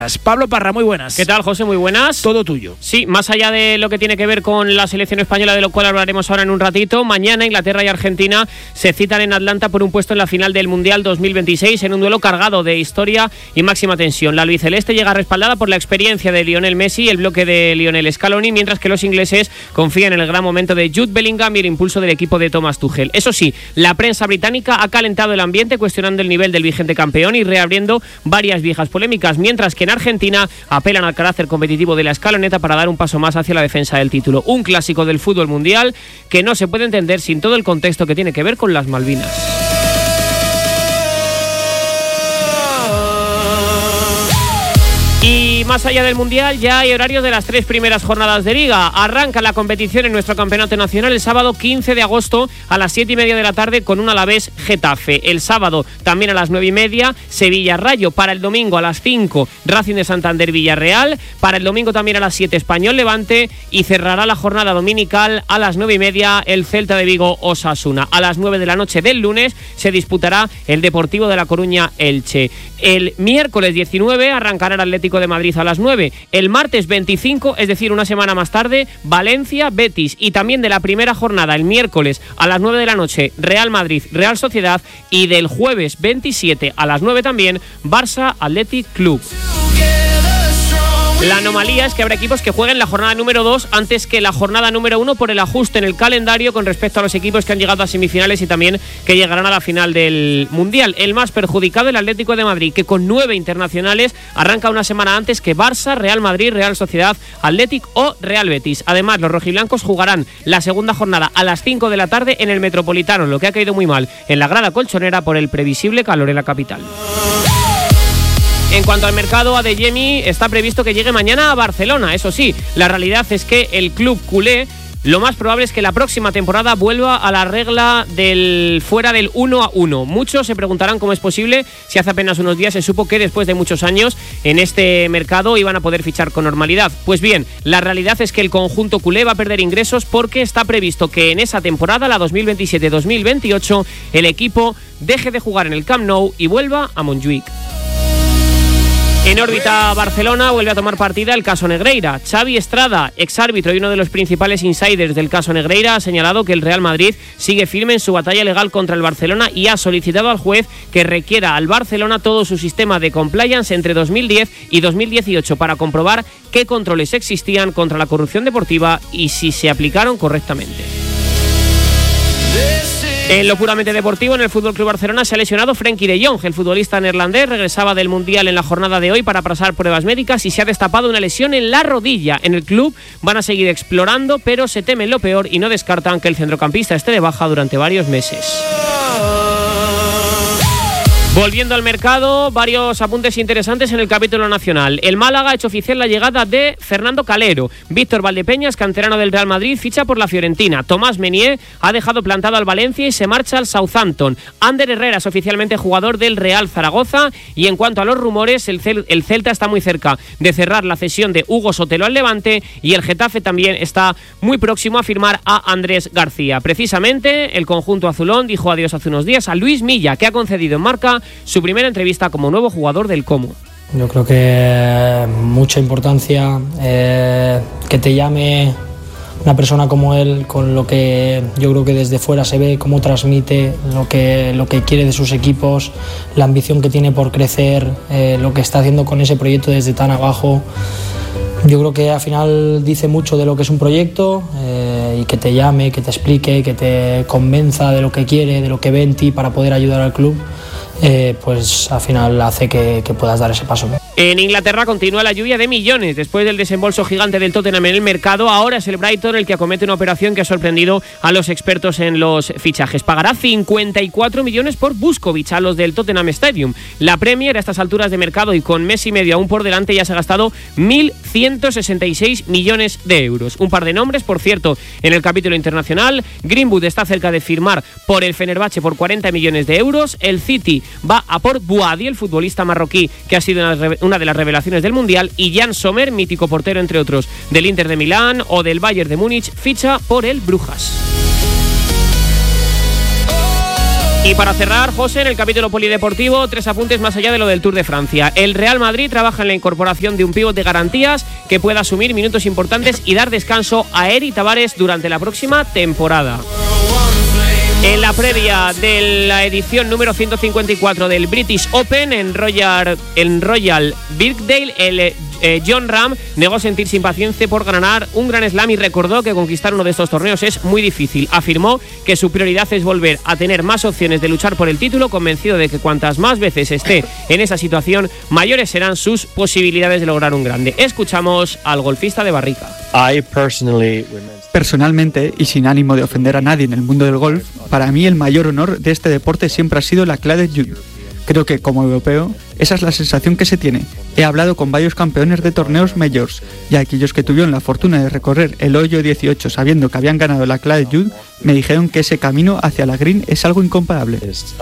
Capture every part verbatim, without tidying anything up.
Pablo Parra, muy buenas. ¿Qué tal, José? Muy buenas. Todo tuyo. Sí, más allá de lo que tiene que ver con la selección española, de lo cual hablaremos ahora en un ratito, mañana Inglaterra y Argentina se citan en Atlanta por un puesto en la final del Mundial dos mil veintiséis en un duelo cargado de historia y máxima tensión. La albiceleste llega respaldada por la experiencia de Lionel Messi y el bloque de Lionel Scaloni, mientras que los ingleses confían en el gran momento de Jude Bellingham y el impulso del equipo de Thomas Tuchel. Eso sí, la prensa británica ha calentado el ambiente cuestionando el nivel del vigente campeón y reabriendo varias viejas polémicas, mientras que en Argentina apelan al carácter competitivo de la escaloneta para dar un paso más hacia la defensa del título. Un clásico del fútbol mundial que no se puede entender sin todo el contexto que tiene que ver con las Malvinas. Y más allá del Mundial, ya hay horarios de las tres primeras jornadas de Liga. Arranca la competición en nuestro campeonato nacional el sábado quince de agosto a las siete y media de la tarde con un Alavés Getafe. El sábado también a las nueve y media Sevilla Rayo. Para el domingo a las cinco Racing de Santander Villarreal. Para el domingo también a las siete Español Levante. Y cerrará la jornada dominical a las nueve y media el Celta de Vigo Osasuna. A las nueve de la noche del lunes se disputará el Deportivo de La Coruña Elche. El miércoles diecinueve arrancará el Atlético de Madrid a las nueve. El martes veinticinco, es decir, una semana más tarde, Valencia, Betis. Y también de la primera jornada, el miércoles a las nueve de la noche, Real Madrid, Real Sociedad. Y del jueves veintisiete a las nueve también, Barça Athletic Club. La anomalía es que habrá equipos que jueguen la jornada número dos antes que la jornada número uno por el ajuste en el calendario con respecto a los equipos que han llegado a semifinales y también que llegarán a la final del Mundial. El más perjudicado, el Atlético de Madrid, que con nueve internacionales arranca una semana antes que Barça, Real Madrid, Real Sociedad, Athletic o Real Betis. Además, los rojiblancos jugarán la segunda jornada a las cinco de la tarde en el Metropolitano, lo que ha caído muy mal en la grada colchonera por el previsible calor en la capital. En cuanto al mercado, Adeyemi está previsto que llegue mañana a Barcelona. Eso sí, la realidad es que el club culé lo más probable es que la próxima temporada vuelva a la regla del fuera del uno a uno. Muchos se preguntarán cómo es posible si hace apenas unos días se supo que después de muchos años en este mercado iban a poder fichar con normalidad. Pues bien, la realidad es que el conjunto culé va a perder ingresos porque está previsto que en esa temporada, la dos mil veintisiete dos mil veintiocho, el equipo deje de jugar en el Camp Nou y vuelva a Montjuïc. En órbita Barcelona vuelve a tomar partida el caso Negreira. Xavi Estrada, exárbitro y uno de los principales insiders del caso Negreira, ha señalado que el Real Madrid sigue firme en su batalla legal contra el Barcelona y ha solicitado al juez que requiera al Barcelona todo su sistema de compliance entre dos mil diez y dos mil dieciocho para comprobar qué controles existían contra la corrupción deportiva y si se aplicaron correctamente. En lo puramente deportivo, en el F C Barcelona se ha lesionado Frenkie de Jong. El futbolista neerlandés regresaba del Mundial en la jornada de hoy para pasar pruebas médicas y se ha destapado una lesión en la rodilla. En el club van a seguir explorando, pero se temen lo peor y no descartan que el centrocampista esté de baja durante varios meses. Volviendo al mercado, varios apuntes interesantes en el capítulo nacional. El Málaga ha hecho oficial la llegada de Fernando Calero. Víctor Valdepeñas, canterano del Real Madrid, ficha por la Fiorentina. Tomás Menier ha dejado plantado al Valencia y se marcha al Southampton. Ander Herrera es oficialmente jugador del Real Zaragoza. Y en cuanto a los rumores, el, Cel- el Celta está muy cerca de cerrar la cesión de Hugo Sotelo al Levante y el Getafe también está muy próximo a firmar a Andrés García. Precisamente, el conjunto azulón dijo adiós hace unos días a Luis Milla, que ha concedido en Marca su primera entrevista como nuevo jugador del Como. Yo creo que mucha importancia eh, que te llame una persona como él, con lo que yo creo que desde fuera se ve, cómo transmite, lo que, lo que quiere de sus equipos, la ambición que tiene por crecer, eh, lo que está haciendo con ese proyecto desde tan abajo. Yo creo que al final dice mucho de lo que es un proyecto eh, y que te llame, que te explique, que te convenza de lo que quiere, de lo que ve en ti para poder ayudar al club. Eh, pues al final hace que, que puedas dar ese paso, ¿no? En Inglaterra continúa la lluvia de millones. Después del desembolso gigante del Tottenham en el mercado, ahora es el Brighton el que acomete una operación que ha sorprendido a los expertos en los fichajes. Pagará cincuenta y cuatro millones por Buskovich a los del Tottenham Stadium. La Premier, a estas alturas de mercado y con mes y medio aún por delante, ya se ha gastado mil ciento sesenta y seis millones de euros. Un par de nombres, por cierto, en el capítulo internacional. Greenwood está cerca de firmar por el Fenerbahce por cuarenta millones de euros. El City va a por Bouadi, el futbolista marroquí que ha sido una, una de las revelaciones del Mundial, y Jan Sommer, mítico portero entre otros del Inter de Milán o del Bayern de Múnich, ficha por el Brujas. Y para cerrar, José, en el capítulo polideportivo, tres apuntes más allá de lo del Tour de Francia. El Real Madrid trabaja en la incorporación de un pívot de garantías que pueda asumir minutos importantes y dar descanso a Eri Tavares durante la próxima temporada. En la previa de la edición número ciento cincuenta y cuatro del British Open en Royal, en Royal Birkdale, el eh, John Ram negó sentirse impaciencia por ganar un Grand Slam y recordó que conquistar uno de estos torneos es muy difícil. Afirmó que su prioridad es volver a tener más opciones de luchar por el título, convencido de que cuantas más veces esté en esa situación, mayores serán sus posibilidades de lograr un grande. Escuchamos al golfista de Barrica. I personally Personalmente, y sin ánimo de ofender a nadie en el mundo del golf, para mí el mayor honor de este deporte siempre ha sido la Claret Jud. Creo que, como europeo, esa es la sensación que se tiene. He hablado con varios campeones de torneos majors y aquellos que tuvieron la fortuna de recorrer el hoyo dieciocho sabiendo que habían ganado la Claret Jud, me dijeron que ese camino hacia la green es algo incomparable.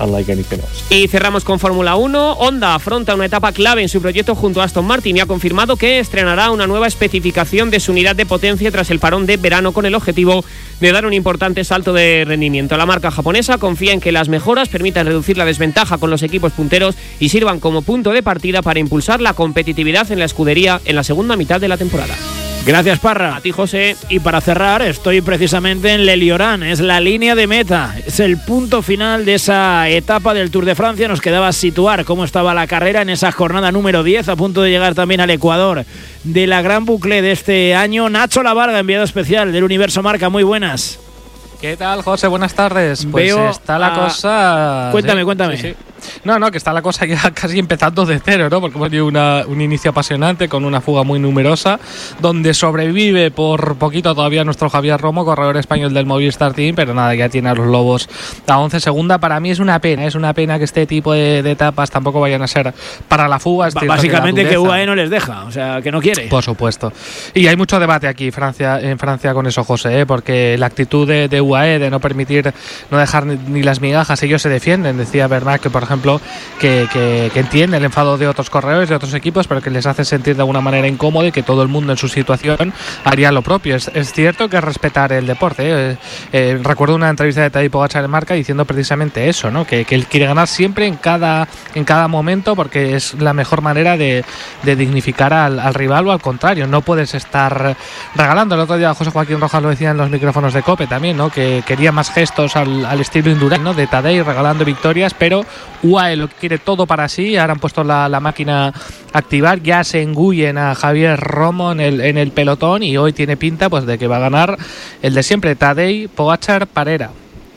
Y cerramos con Fórmula uno. Honda afronta una etapa clave en su proyecto junto a Aston Martin y ha confirmado que estrenará una nueva especificación de su unidad de potencia tras el parón de verano con el objetivo de dar un importante salto de rendimiento. La marca japonesa confía en que las mejoras permitan reducir la desventaja con los equipos punteros y sirvan como punto de partida para impulsar la competitividad en la escudería en la segunda mitad de la temporada. Gracias, Parra. A ti, José. Y para cerrar, estoy precisamente en Leliorán, es la línea de meta, es el punto final de esa etapa del Tour de Francia. Nos quedaba situar cómo estaba la carrera en esa jornada número diez, a punto de llegar también al Ecuador de la Gran Boucle de este año. Nacho Lavarga, enviado especial del Universo Marca, muy buenas. ¿Qué tal, José? Buenas tardes. Pues Veo está la a... cosa... Cuéntame, sí, cuéntame. Sí, sí. No, no, que está la cosa ya casi empezando de cero, ¿no? Porque hemos tenido una, un inicio apasionante con una fuga muy numerosa, donde sobrevive por poquito todavía nuestro Javier Romo, corredor español del Movistar Team, pero nada, ya tiene a los Lobos a once segunda. Para mí es una pena, es una pena que este tipo de, de etapas tampoco vayan a ser para la fuga. Es Básicamente que, que U A E no les deja, o sea, que no quiere. Por supuesto. Y hay mucho debate aquí Francia, en Francia con eso, José, ¿eh? Porque la actitud de, de U A E de no permitir, no dejar ni, ni las migajas, ellos se defienden. Decía Bernat que, por ejemplo, que Que, que, que entiende el enfado de otros corredores, de otros equipos, pero que les hace sentir de alguna manera incómodo y que todo el mundo en su situación haría lo propio. Es, es cierto que es respetar el deporte. ¿eh? Eh, recuerdo una entrevista de Tadej Pogačar en Marca diciendo precisamente eso, ¿no? que, que él quiere ganar siempre en cada, en cada momento porque es la mejor manera de, de dignificar al, al rival o al contrario. No puedes estar regalando. El otro día José Joaquín Rojas lo decía en los micrófonos de COPE también, ¿no? que quería más gestos al, al estilo Indurain, ¿no? de Tadej regalando victorias, pero U A E lo quiere todo para sí. Ahora han puesto la, la máquina a activar, ya se engullen a Javier Romo en el, en el pelotón y hoy tiene pinta pues de que va a ganar el de siempre, Tadej Pogačar Parera.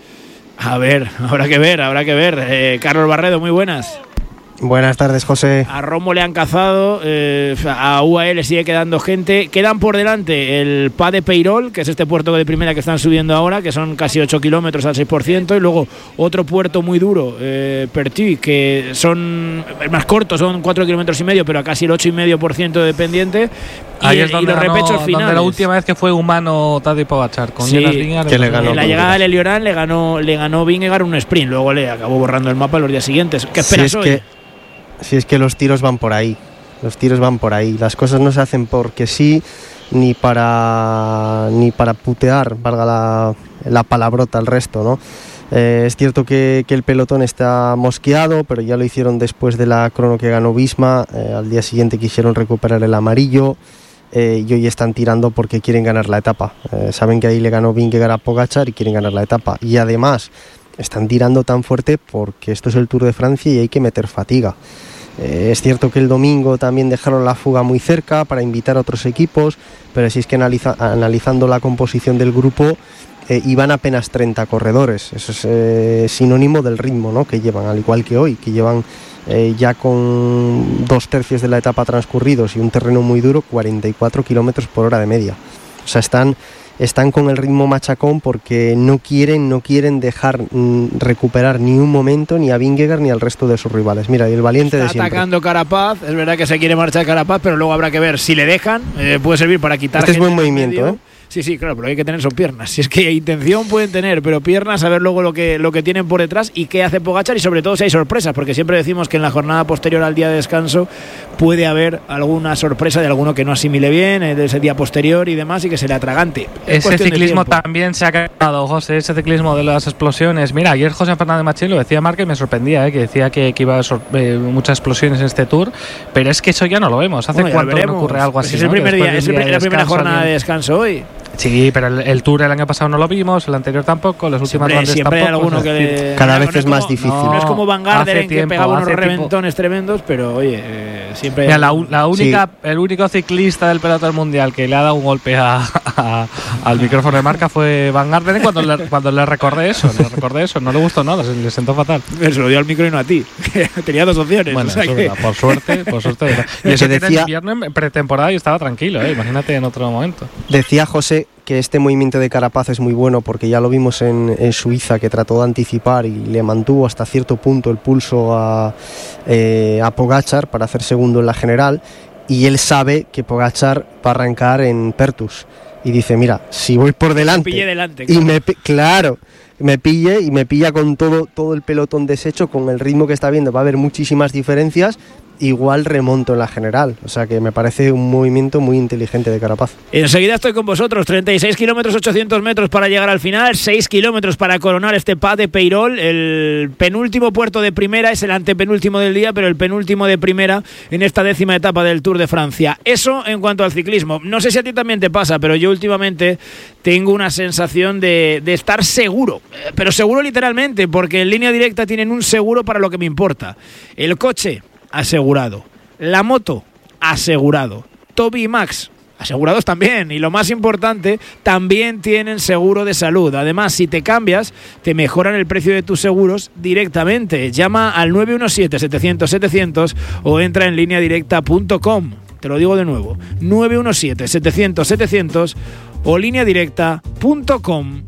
A ver, habrá que ver, habrá que ver. Eh, Carlos Barredo, muy buenas. Buenas tardes, José. A Romo le han cazado, eh, a U A E le sigue quedando gente. Quedan por delante el Pas de Peyrol, que es este puerto de primera que están subiendo ahora, que son casi ocho kilómetros al seis por ciento, y luego otro puerto muy duro, eh, Perthuis, que son más cortos, son cuatro kilómetros y medio, pero a casi el ocho coma cinco por ciento de pendiente. Y, Ahí es donde, y los ganó, repechos finales. Donde la última vez que fue humano Tadej Pogačar con sí, Vingegaard, que le ganó en la llegada de Leliorán le ganó, le ganó Vingegaard un sprint, luego le acabó borrando el mapa los días siguientes. ¿Qué esperas si es hoy? Que, si es que los tiros van por ahí, los tiros van por ahí. Las cosas no se hacen porque sí, ni para ni para putear, valga la, la palabrota al resto, ¿no? Eh, es cierto que, que el pelotón está mosqueado, pero ya lo hicieron después de la crono que ganó Visma. Eh, al día siguiente quisieron recuperar el amarillo. Eh, y hoy están tirando porque quieren ganar la etapa. Eh, saben que ahí le ganó Vingegaard a Pogačar y quieren ganar la etapa. Y además están tirando tan fuerte porque esto es el Tour de Francia y hay que meter fatiga. Eh, es cierto que el domingo también dejaron la fuga muy cerca para invitar a otros equipos, pero si es que analiza, analizando la composición del grupo, eh, iban apenas treinta corredores. Eso es eh, sinónimo del ritmo, ¿no? que llevan, al igual que hoy, que llevan eh, ya con dos tercios de la etapa transcurridos y un terreno muy duro, cuarenta y cuatro kilómetros por hora de media. O sea, están... están con el ritmo machacón porque no quieren no quieren dejar mm, recuperar ni un momento ni a Vingegaard ni al resto de sus rivales. Mira, y el valiente está de siempre. Atacando Carapaz, es verdad que se quiere marchar Carapaz, pero luego habrá que ver si le dejan, eh, puede servir para quitar. Este es buen movimiento, ¿eh? Sí, sí, claro, pero hay que tener son piernas. Si es que intención pueden tener, pero piernas, a ver luego lo que, lo que tienen por detrás y qué hace Pogačar, y sobre todo si hay sorpresas, porque siempre decimos que en la jornada posterior al día de descanso puede haber alguna sorpresa de alguno que no asimile bien, eh, de ese día posterior y demás, y que se le atragante. Es ese ciclismo también se ha quedado, José, ese ciclismo de las explosiones. Mira, ayer José Fernández Machín lo decía Marc, que me sorprendía, eh, que decía que, que iba a haber eh, muchas explosiones en este Tour, pero es que eso ya no lo vemos. ¿Hace bueno, cuánto no ocurre algo así? Pues es el ¿no? primer día, es el, la primera jornada de descanso hoy. Sí, pero el, el Tour el año pasado no lo vimos, el anterior tampoco, las últimas siempre, grandes siempre tampoco. Hay alguno que le, cada vez no es como, más difícil. No, no es como Van Garderen, que pegaba unos reventones tipo... tremendos, pero oye, eh, siempre... Mira, la, la única, sí. El único ciclista del pelotón mundial que le ha dado un golpe a, a, al micrófono de marca fue Van Garderen cuando le, cuando le recordé eso, le recordé eso, no le gustó nada, le sentó fatal. Se lo dio al micro y no a ti, tenía dos opciones. Bueno, o sea que... que... por suerte, por suerte. Y eso decía... en invierno en pretemporada y estaba tranquilo, eh, imagínate en otro momento. Decía José que este movimiento de Carapaz es muy bueno porque ya lo vimos en, en Suiza, que trató de anticipar y le mantuvo hasta cierto punto el pulso a, eh, a Pogačar para hacer segundo en la general, y él sabe que Pogačar va a arrancar en Pertus y dice, mira, si voy por delante, me pille delante claro. y me claro me pille y me pilla con todo, todo el pelotón deshecho, con el ritmo que está viendo va a haber muchísimas diferencias, igual remonto en la general. O sea que me parece un movimiento muy inteligente de Carapaz. Enseguida estoy con vosotros. treinta y seis kilómetros, ochocientos metros para llegar al final, seis kilómetros para coronar este Pas de Peyrol. El penúltimo puerto de primera, es el antepenúltimo del día, pero el penúltimo de primera en esta décima etapa del Tour de Francia. Eso en cuanto al ciclismo. No sé si a ti también te pasa, pero yo últimamente tengo una sensación de, de estar seguro, pero seguro literalmente, porque en Línea Directa tienen un seguro para lo que me importa. El coche, asegurado. La moto, asegurado. Toby y Max, asegurados también. Y lo más importante, también tienen seguro de salud. Además, si te cambias, te mejoran el precio de tus seguros directamente. Llama al nueve uno siete, setecientos, setecientos o entra en línea directa punto com. Te lo digo de nuevo. nueve uno siete, setecientos, setecientos o línea directa punto com.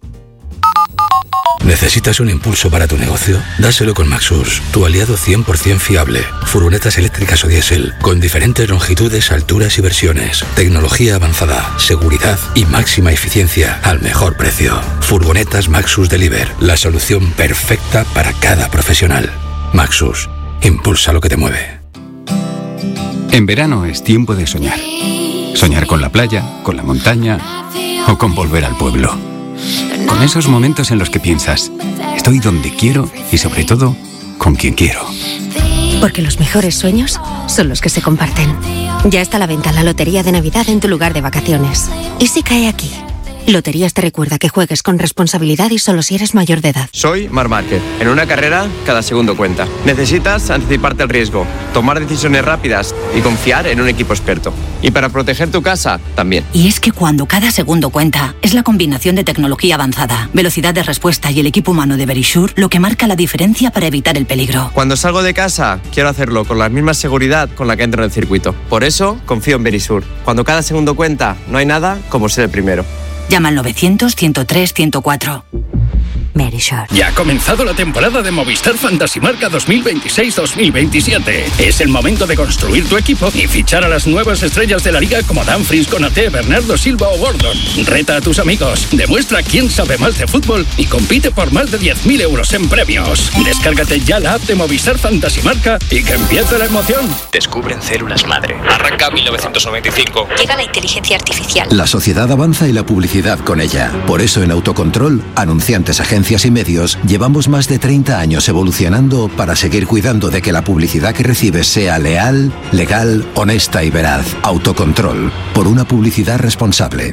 ¿Necesitas un impulso para tu negocio? Dáselo con Maxus, tu aliado cien por ciento fiable. Furgonetas eléctricas o diésel, con diferentes longitudes, alturas y versiones. Tecnología avanzada, seguridad y máxima eficiencia al mejor precio. Furgonetas Maxus Deliver, la solución perfecta para cada profesional. Maxus, impulsa lo que te mueve. En verano es tiempo de soñar. Soñar con la playa, con la montaña o con volver al pueblo. Con esos momentos en los que piensas, estoy donde quiero y sobre todo, con quien quiero. Porque los mejores sueños son los que se comparten. Ya está a la venta la Lotería de Navidad en tu lugar de vacaciones. ¿Y si cae aquí? Loterías te recuerda que juegues con responsabilidad y solo si eres mayor de edad. Soy Marc Márquez. En una carrera, cada segundo cuenta. Necesitas anticiparte al riesgo, tomar decisiones rápidas y confiar en un equipo experto. Y para proteger tu casa, también. Y es que cuando cada segundo cuenta, es la combinación de tecnología avanzada, velocidad de respuesta y el equipo humano de Verisure lo que marca la diferencia para evitar el peligro. Cuando salgo de casa, quiero hacerlo con la misma seguridad con la que entro en el circuito. Por eso, confío en Verisure. Cuando cada segundo cuenta, no hay nada como ser el primero. Llama al novecientos, ciento tres, ciento cuatro. Verisure. Ya ha comenzado la temporada de Movistar Fantasy Marca dos mil veintiséis dos mil veintisiete. Es el momento de construir tu equipo y fichar a las nuevas estrellas de la liga como Dumfries, Konaté, Bernardo Silva o Gordon. Reta a tus amigos, demuestra quién sabe más de fútbol y compite por más de diez mil euros en premios. Descárgate ya la app de Movistar Fantasy Marca y que empiece la emoción. Descubren células madre. Arranca mil novecientos noventa y cinco. Llega la inteligencia artificial. La sociedad avanza y la publicidad con ella. Por eso en Autocontrol, anunciantes, agencias y medios, llevamos más de treinta años evolucionando para seguir cuidando de que la publicidad que recibes sea leal, legal, honesta y veraz. Autocontrol, por una publicidad responsable.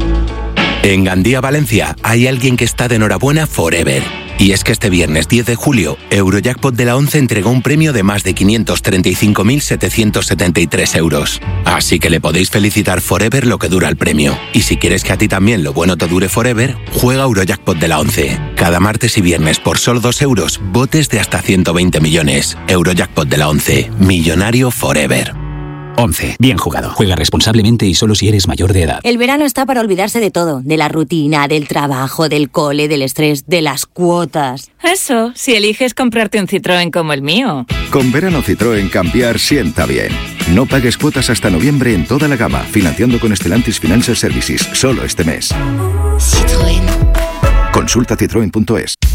En Gandía, Valencia, hay alguien que está de enhorabuena forever. Y es que este viernes diez de julio, Eurojackpot de la once entregó un premio de más de quinientos treinta y cinco mil setecientos setenta y tres euros. Así que le podéis felicitar forever lo que dura el premio. Y si quieres que a ti también lo bueno te dure forever, juega Eurojackpot de la once. Cada martes y viernes por solo dos euros, botes de hasta ciento veinte millones. Eurojackpot de la once, millonario forever. once. Bien jugado. Juega responsablemente y solo si eres mayor de edad. El verano está para olvidarse de todo. De la rutina, del trabajo, del cole, del estrés, de las cuotas. Eso, si eliges comprarte un Citroën como el mío. Con verano Citroën cambiar sienta bien. No pagues cuotas hasta noviembre en toda la gama, financiando con Stellantis Financial Services, solo este mes. Citroën. Consulta citroen punto es.